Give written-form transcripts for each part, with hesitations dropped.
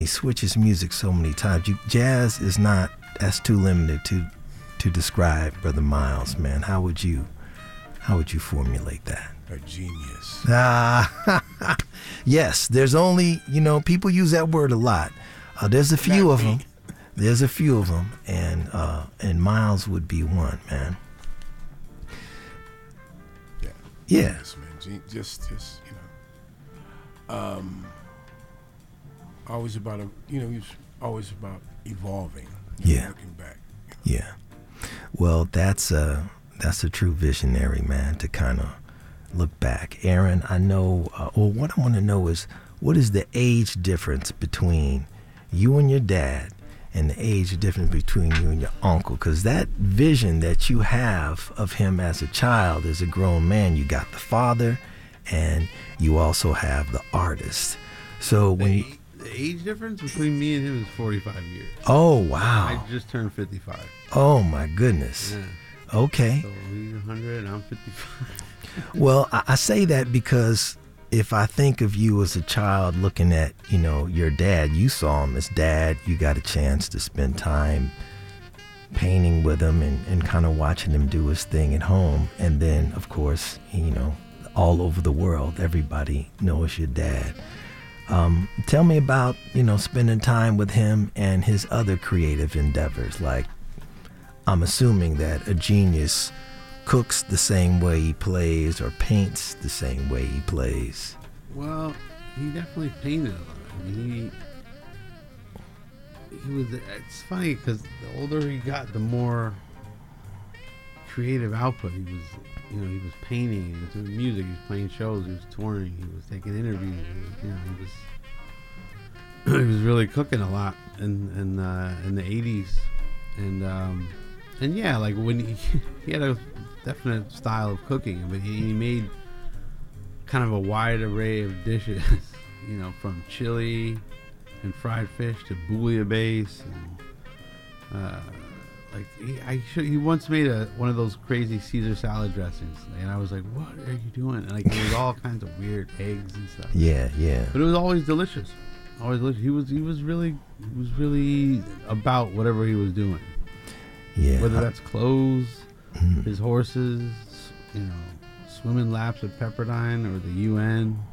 He switches music so many times. Jazz is not, that's too limited to describe Brother Miles, man. How would you formulate that? A genius. Yes, there's only, people use that word a lot. There's a few of them. There's a few of them, and Miles would be one, man. Yeah. Yeah. Yes, man. Just always about he was always about evolving. Yeah. Looking back. Yeah. Well, that's a true visionary, man, to kind of look back. Aaron, I know, what I want to know is, what is the age difference between you and your dad and the age difference between you and your uncle? Because that vision that you have of him as a child, as a grown man, you got the father and you also have the artist. So when the age difference between me and him is 45 years. Oh, wow. I just turned 55. Oh, my goodness. Yeah. Okay. So he's 100 and I'm 55. Well, I say that because if I think of you as a child looking at, your dad, you saw him as dad, you got a chance to spend time painting with him and kind of watching him do his thing at home. And then, of course, all over the world, everybody knows your dad. Tell me about, spending time with him and his other creative endeavors. Like, I'm assuming that a genius cooks the same way he plays or paints the same way he plays. Well, he definitely painted a lot. I mean, he was. It's funny because the older he got, the more creative output he was. He was painting, he was doing music, he was playing shows, he was touring, he was taking interviews. He was really cooking a lot in the 80s, and yeah, like when he had a definite style of cooking, but he made kind of a wide array of dishes, from chili and fried fish to bouillabaisse, and he once made one of those crazy Caesar salad dressings, and I was like, "What are you doing?" And there was all kinds of weird eggs and stuff. Yeah. But it was always delicious. Always delicious. He was really about whatever he was doing. Yeah. Whether that's clothes, his horses, swimming laps at Pepperdine or the UN,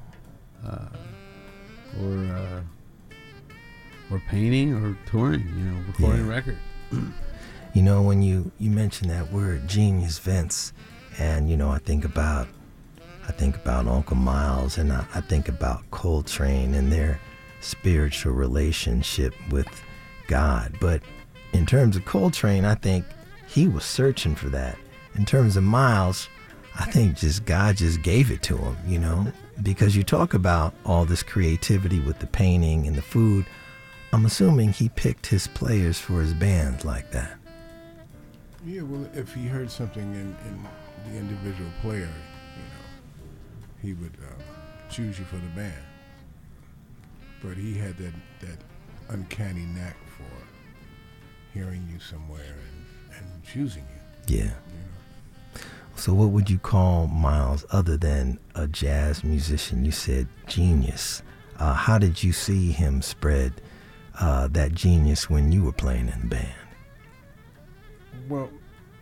or painting or touring. Recording records. When you mentioned that word genius, Vince, and I think about Uncle Miles, and I think about Coltrane and their spiritual relationship with God. But in terms of Coltrane, I think he was searching for that. In terms of Miles, I think God just gave it to him, because you talk about all this creativity with the painting and the food. I'm assuming he picked his players for his band like that. Yeah, well, if he heard something in the individual player, he would choose you for the band. But he had that uncanny knack for hearing you somewhere and choosing you. Yeah. So what would you call Miles other than a jazz musician? You said genius. How did you see him spread that genius when you were playing in the band? Well,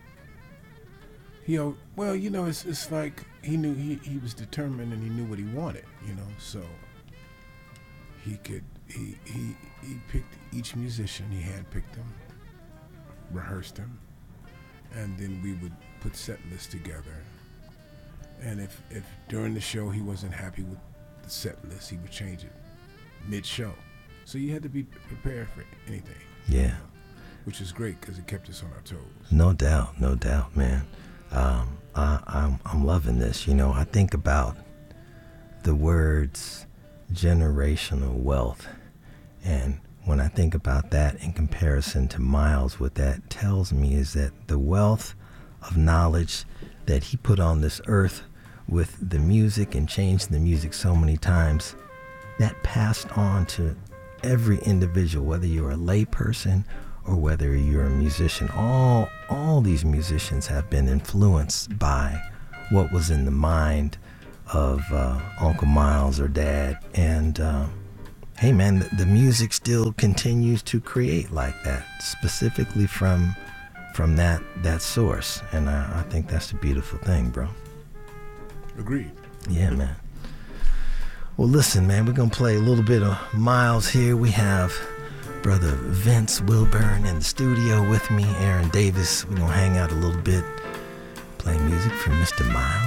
it's like he knew he was determined and he knew what he wanted, so he picked each musician, he handpicked them, rehearsed them, and then we would put set lists together. And if during the show he wasn't happy with the set list, he would change it mid-show. So you had to be prepared for anything. Yeah. Which is great because it kept us on our toes. No doubt, man. I'm loving this. I think about the words generational wealth, and when I think about that in comparison to Miles, what that tells me is that the wealth of knowledge that he put on this earth with the music and changed the music so many times, that passed on to every individual, whether you're a lay person or whether you're a musician. All these musicians have been influenced by what was in the mind of Uncle Miles or Dad, and hey man, the music still continues to create like that, specifically from that source. And I think that's a beautiful thing, bro. Agreed. Yeah, man. Well, listen, man, we're going to play a little bit of Miles here. We have brother Vince Wilburn in the studio with me, Aaron Davis. We're going to hang out a little bit, play music for Mr. Miles.